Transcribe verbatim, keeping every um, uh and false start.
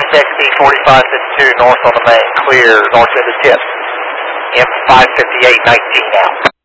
X D forty-five fifty-two north on the main, clear north of the tips. M five fifty-eight nineteen out.